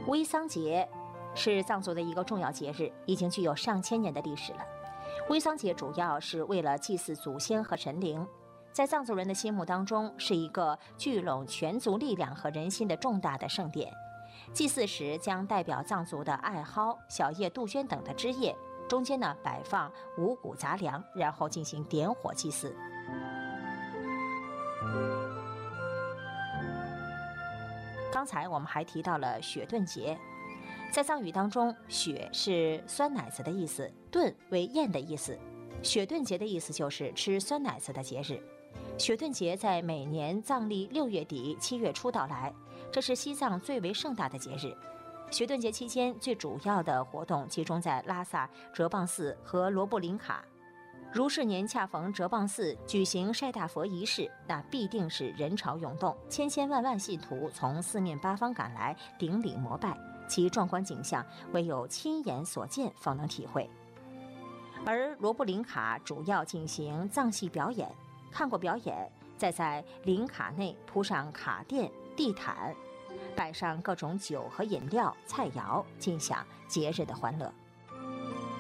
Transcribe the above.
煨桑节是藏族的一个重要节日，已经具有上千年的历史了。煨桑节主要是为了祭祀祖先和神灵，在藏族人的心目当中，是一个聚拢全族力量和人心的重大的盛典。祭祀时将代表藏族的艾蒿、小叶杜鹃等的枝叶，中间呢摆放五谷杂粮，然后进行点火祭祀。刚才我们还提到了雪顿节，在藏语当中，雪是酸奶子的意思，顿为宴的意思。雪顿节的意思就是吃酸奶子的节日。雪顿节在每年藏历6月底7月初到来，这是西藏最为盛大的节日。雪顿节期间，最主要的活动集中在拉萨哲蚌寺和罗布林卡。如是年恰逢哲蚌寺举行晒大佛仪式，那必定是人潮涌动，千千万万信徒从四面八方赶来顶礼膜拜，其壮观景象唯有亲眼所见方能体会。而罗布林卡主要进行藏戏表演，看过表演，再在林卡内铺上卡垫、地毯，摆上各种酒和饮料、菜肴，尽享节日的欢乐。